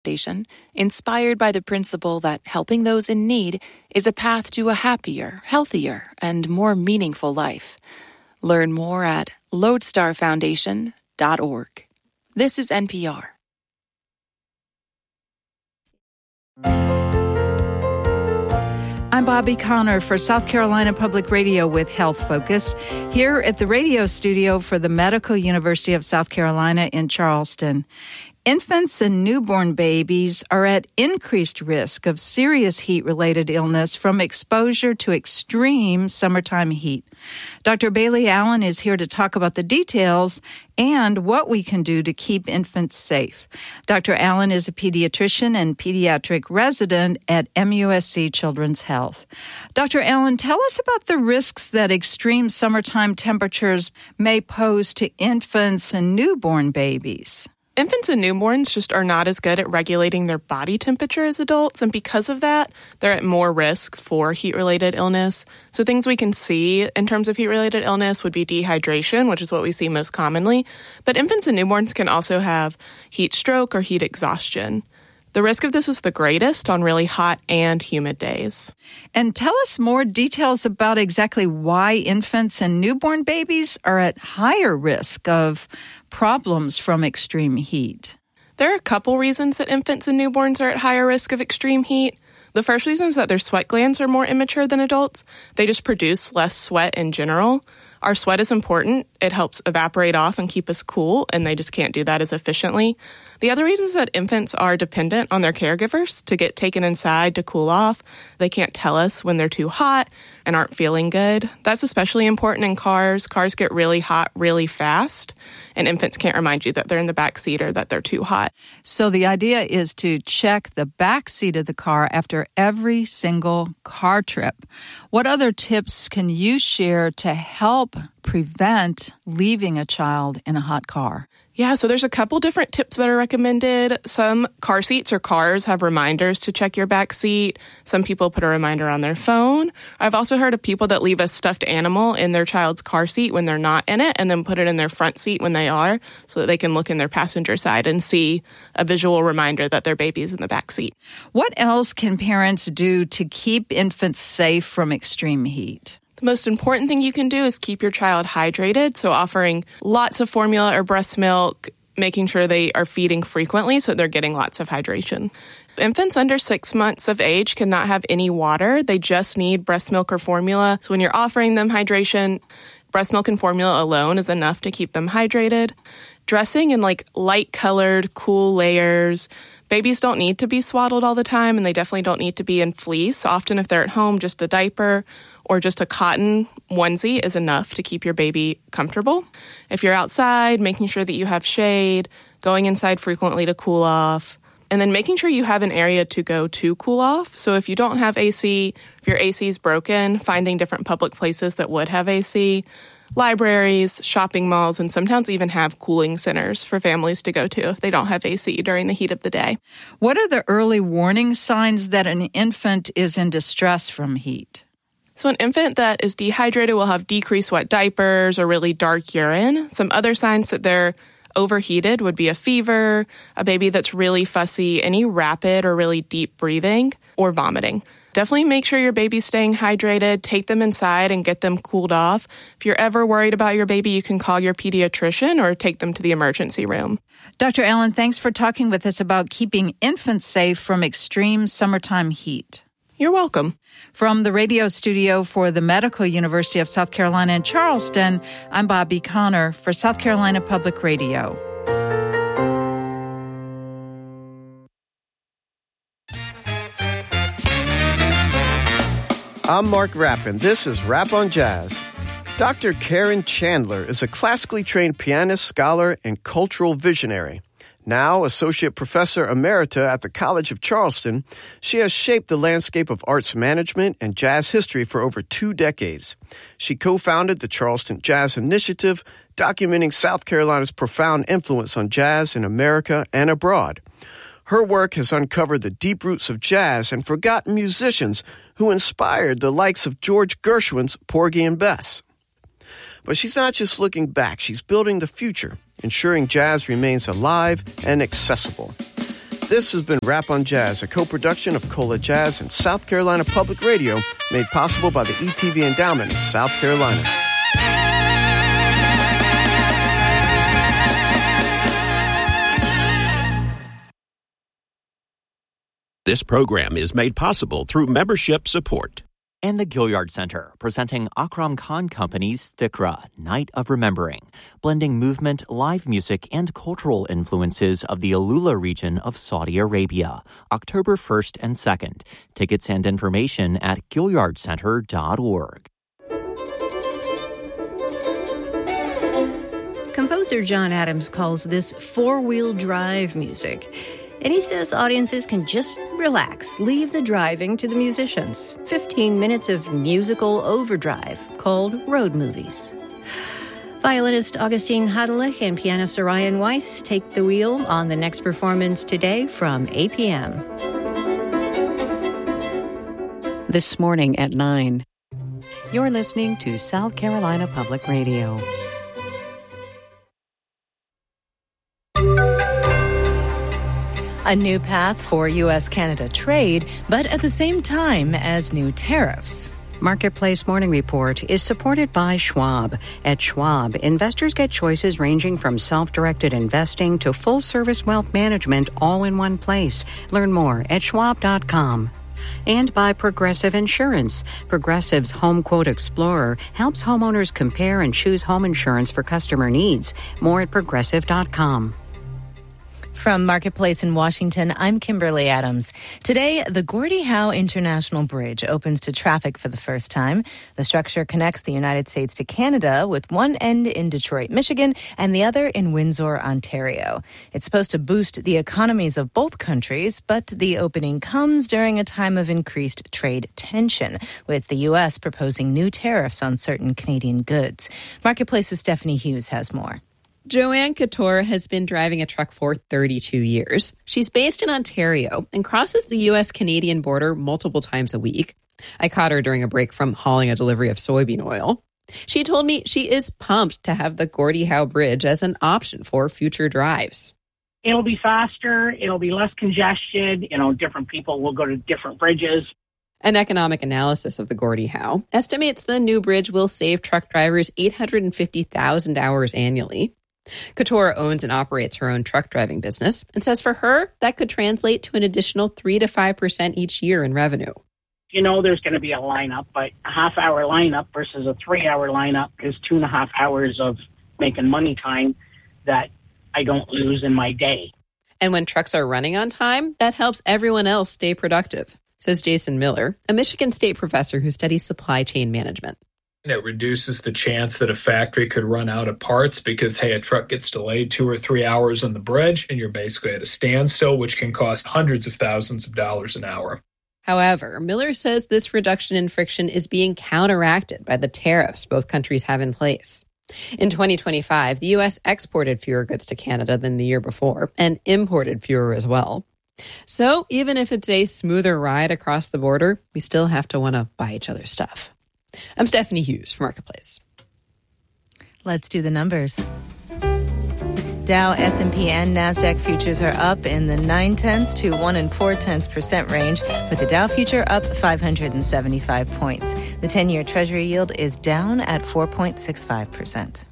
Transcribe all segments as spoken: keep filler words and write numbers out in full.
Foundation, inspired by the principle that helping those in need is a path to a happier, healthier, and more meaningful life. Learn more at lodestar foundation dot org. This is N P R. I'm Bobby Connor for South Carolina Public Radio with Health Focus, here at the radio studio for the Medical University of South Carolina in Charleston. Infants and newborn babies are at increased risk of serious heat-related illness from exposure to extreme summertime heat. Doctor Bailey Allen is here to talk about the details and what we can do to keep infants safe. Doctor Allen is a pediatrician and pediatric resident at M U S C Children's Health. Doctor Allen, tell us about the risks that extreme summertime temperatures may pose to infants and newborn babies. Infants and newborns just are not as good at regulating their body temperature as adults, and because of that, they're at more risk for heat-related illness. So things we can see in terms of heat-related illness would be dehydration, which is what we see most commonly. But infants and newborns can also have heat stroke or heat exhaustion. The risk of this is the greatest on really hot and humid days. And tell us more details about exactly why infants and newborn babies are at higher risk of problems from extreme heat. There are a couple reasons that infants and newborns are at higher risk of extreme heat. The first reason is that their sweat glands are more immature than adults. They just produce less sweat in general. Our sweat is important. It helps evaporate off and keep us cool, and they just can't do that as efficiently. The other reason is that infants are dependent on their caregivers to get taken inside to cool off. They can't tell us when they're too hot and aren't feeling good. That's especially important in cars. Cars get really hot really fast, and infants can't remind you that they're in the back seat or that they're too hot. So the idea is to check the back seat of the car after every single car trip. What other tips can you share to help prevent leaving a child in a hot car? Yeah, so there's a couple different tips that are recommended. Some car seats or cars have reminders to check your back seat. Some people put a reminder on their phone. I've also heard of people that leave a stuffed animal in their child's car seat when they're not in it and then put it in their front seat when they are so that they can look in their passenger side and see a visual reminder that their baby's in the back seat. What else can parents do to keep infants safe from extreme heat? The most important thing you can do is keep your child hydrated, so offering lots of formula or breast milk, making sure they are feeding frequently so they're getting lots of hydration. Infants under six months of age cannot have any water. They just need breast milk or formula. So when you're offering them hydration, breast milk and formula alone is enough to keep them hydrated. Dressing in like light-colored, cool layers. Babies don't need to be swaddled all the time, and they definitely don't need to be in fleece. Often if they're at home, just a diaper or just a cotton onesie is enough to keep your baby comfortable. If you're outside, making sure that you have shade, going inside frequently to cool off, and then making sure you have an area to go to cool off. So if you don't have A C, if your A C is broken, finding different public places that would have A C, libraries, shopping malls, and sometimes even have cooling centers for families to go to if they don't have A C during the heat of the day. What are the early warning signs that an infant is in distress from heat? So an infant that is dehydrated will have decreased wet diapers or really dark urine. Some other signs that they're overheated would be a fever, a baby that's really fussy, any rapid or really deep breathing, or vomiting. Definitely make sure your baby's staying hydrated, take them inside and get them cooled off. If you're ever worried about your baby, you can call your pediatrician or take them to the emergency room. Doctor Allen, thanks for talking with us about keeping infants safe from extreme summertime heat. You're welcome. From the radio studio for the Medical University of South Carolina in Charleston, I'm Bobby Connor for South Carolina Public Radio. I'm Mark Rappin. This is Rap on Jazz. Doctor Karen Chandler is a classically trained pianist, scholar, and cultural visionary. Now Associate Professor Emerita at the College of Charleston, she has shaped the landscape of arts management and jazz history for over two decades. She co-founded the Charleston Jazz Initiative, documenting South Carolina's profound influence on jazz in America and abroad. Her work has uncovered the deep roots of jazz and forgotten musicians who inspired the likes of George Gershwin's Porgy and Bess. But she's not just looking back, she's building the future, ensuring jazz remains alive and accessible. This has been Rap on Jazz, a co-production of Cola Jazz and South Carolina Public Radio, made possible by the E T V Endowment of South Carolina. This program is made possible through membership support. And the Gilliard Center, presenting Akram Khan Company's Thikra, Night of Remembering, blending movement, live music, and cultural influences of the Alula region of Saudi Arabia, October first and second. Tickets and information at gilliard center dot org. Composer John Adams calls this four-wheel drive music. And he says audiences can just relax, leave the driving to the musicians. fifteen minutes of musical overdrive called road movies. Violinist Augustine Hadelich and pianist Orion Weiss take the wheel on the next performance today from eight p.m. This morning at nine. You're listening to South Carolina Public Radio. A new path for U S Canada trade, but at the same time as new tariffs. Marketplace Morning Report is supported by Schwab. At Schwab, investors get choices ranging from self-directed investing to full-service wealth management all in one place. Learn more at schwab dot com. And by Progressive Insurance. Progressive's Home Quote Explorer helps homeowners compare and choose home insurance for customer needs. More at progressive dot com. From Marketplace in Washington, I'm Kimberly Adams. Today, the Gordie Howe International Bridge opens to traffic for the first time. The structure connects the United States to Canada with one end in Detroit, Michigan, and the other in Windsor, Ontario. It's supposed to boost the economies of both countries, but the opening comes during a time of increased trade tension, with the U S proposing new tariffs on certain Canadian goods. Marketplace's Stephanie Hughes has more. Joanne Couture has been driving a truck for thirty-two years. She's based in Ontario and crosses the U S-Canadian border multiple times a week. I caught her during a break from hauling a delivery of soybean oil. She told me she is pumped to have the Gordie Howe Bridge as an option for future drives. It'll be faster. It'll be less congested. You know, different people will go to different bridges. An economic analysis of the Gordie Howe estimates the new bridge will save truck drivers eight hundred fifty thousand hours annually. Couture owns and operates her own truck driving business and says for her, that could translate to an additional three to five percent each year in revenue. You know there's going to be a lineup, but a half-hour lineup versus a three-hour lineup is two and a half hours of making money time that I don't lose in my day. And when trucks are running on time, that helps everyone else stay productive, says Jason Miller, a Michigan State professor who studies supply chain management. It reduces the chance that a factory could run out of parts because, hey, a truck gets delayed two or three hours on the bridge and you're basically at a standstill, which can cost hundreds of thousands of dollars an hour. However, Miller says this reduction in friction is being counteracted by the tariffs both countries have in place. In twenty twenty-five, the U S exported fewer goods to Canada than the year before and imported fewer as well. So even if it's a smoother ride across the border, we still have to want to buy each other's stuff. I'm Stephanie Hughes for Marketplace. Let's do the numbers. Dow, S and P, and NASDAQ futures are up in the nine-tenths to one and four-tenths percent range, with the Dow future up five hundred seventy-five points. The ten-year Treasury yield is down at four point six five percent.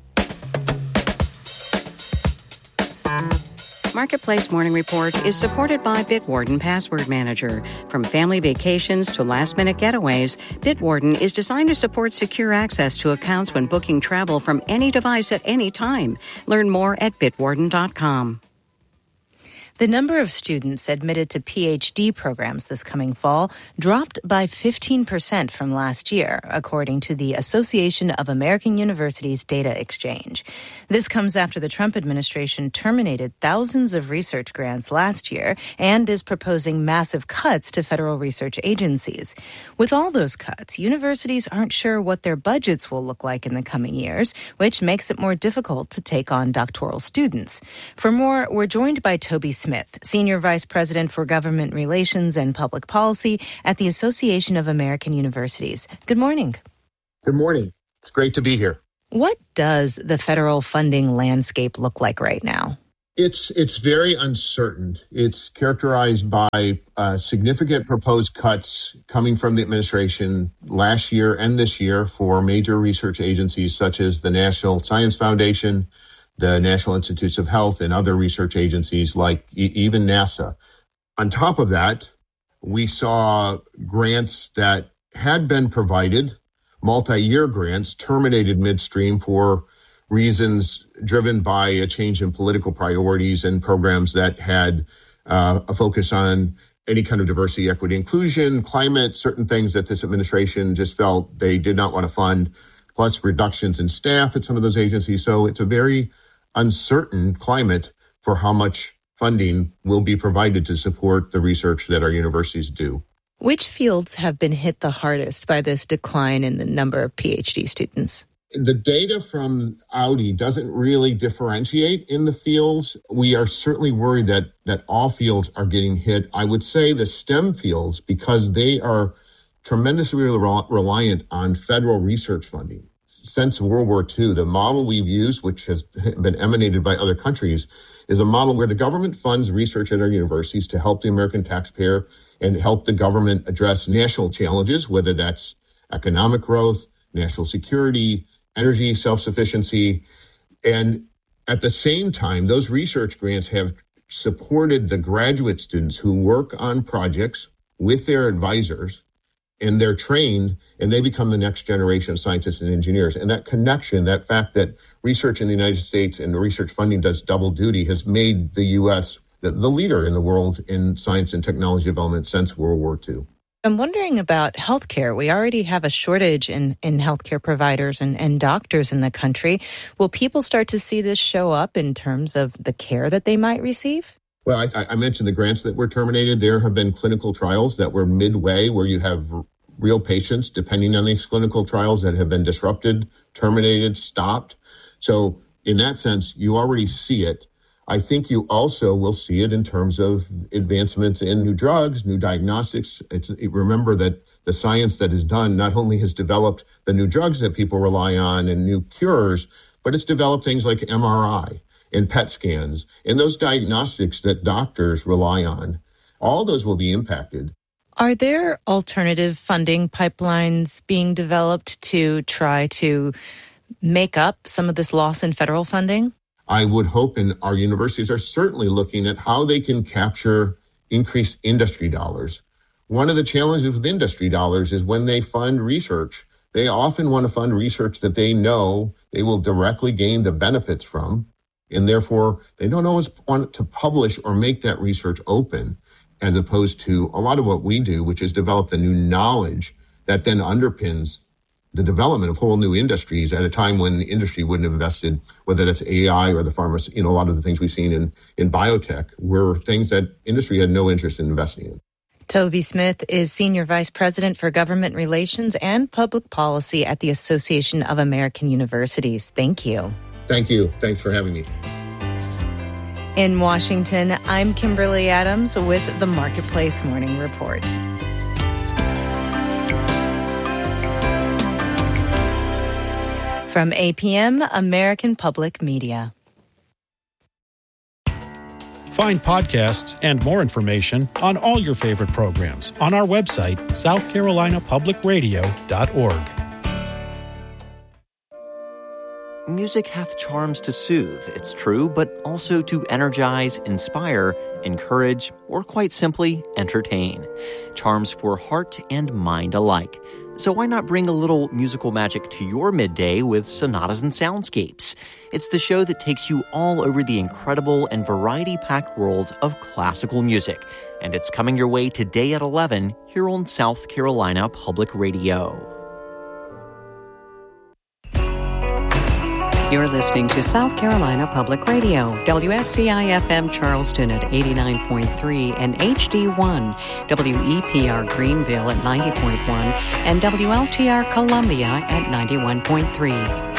Marketplace Morning Report is supported by Bitwarden Password Manager. From family vacations to last-minute getaways, Bitwarden is designed to support secure access to accounts when booking travel from any device at any time. Learn more at bitwarden dot com. The number of students admitted to P H D programs this coming fall dropped by fifteen percent from last year, according to the Association of American Universities Data Exchange. This comes after the Trump administration terminated thousands of research grants last year and is proposing massive cuts to federal research agencies. With all those cuts, universities aren't sure what their budgets will look like in the coming years, which makes it more difficult to take on doctoral students. For more, we're joined by Toby Smith. Smith, Senior Vice President for Government Relations and Public Policy at the Association of American Universities. Good morning. Good morning. It's great to be here. What does the federal funding landscape look like right now? It's it's very uncertain. It's characterized by uh, significant proposed cuts coming from the administration last year and this year for major research agencies such as the National Science Foundation, the National Institutes of Health, and other research agencies like e- even NASA. On top of that, we saw grants that had been provided, multi-year grants, terminated midstream for reasons driven by a change in political priorities and programs that had uh, a focus on any kind of diversity, equity, inclusion, climate, certain things that this administration just felt they did not want to fund, plus reductions in staff at some of those agencies. So it's a very uncertain climate for how much funding will be provided to support the research that our universities do. Which fields have been hit the hardest by this decline in the number of PhD students? The data from Audi doesn't really differentiate in the fields. We are certainly worried that that all fields are getting hit. I would say the STEM fields, because they are tremendously rel- reliant on federal research funding. Since World War Two, the model we've used, which has been emanated by other countries, is a model where the government funds research at our universities to help the American taxpayer and help the government address national challenges, whether that's economic growth, national security, energy self-sufficiency. And at the same time, those research grants have supported the graduate students who work on projects with their advisors, and they're trained and they become the next generation of scientists and engineers. And that connection, that fact that research in the United States and the research funding does double duty has made the U S the, the leader in the world in science and technology development since World War Two. I'm wondering about healthcare. We already have a shortage in, in healthcare providers and, and doctors in the country. Will people start to see this show up in terms of the care that they might receive? Well, I, I mentioned the grants that were terminated. There have been clinical trials that were midway where you have r- real patients depending on these clinical trials that have been disrupted, terminated, stopped. So in that sense, you already see it. I think you also will see it in terms of advancements in new drugs, new diagnostics. It's, remember that the science that is done not only has developed the new drugs that people rely on and new cures, but it's developed things like M R I and P E T scans and those diagnostics that doctors rely on. All those will be impacted. Are there alternative funding pipelines being developed to try to make up some of this loss in federal funding? I would hope, and our universities are certainly looking at how they can capture increased industry dollars. One of the challenges with industry dollars is when they fund research, they often want to fund research that they know they will directly gain the benefits from, and therefore they don't always want to publish or make that research open, as opposed to a lot of what we do, which is develop the new knowledge that then underpins the development of whole new industries at a time when the industry wouldn't have invested, whether that's A I or the pharma, you know, a lot of the things we've seen in, in biotech were things that industry had no interest in investing in. Toby Smith is Senior Vice President for Government Relations and Public Policy at the Association of American Universities. Thank you. Thank you. Thanks for having me. In Washington, I'm Kimberly Adams with the Marketplace Morning Report. From A P M, American Public Media. Find podcasts and more information on all your favorite programs on our website, south carolina public radio dot org. Music hath charms to soothe, it's true, but also to energize, inspire, encourage, or quite simply, entertain. Charms for heart and mind alike. So why not bring a little musical magic to your midday with Sonatas and Soundscapes? It's the show that takes you all over the incredible and variety-packed world of classical music. And it's coming your way today at eleven here on South Carolina Public Radio. You're listening to South Carolina Public Radio, W S C I F M Charleston at eighty-nine point three and H D one, W E P R Greenville at ninety point one, and W L T R Columbia at ninety-one point three.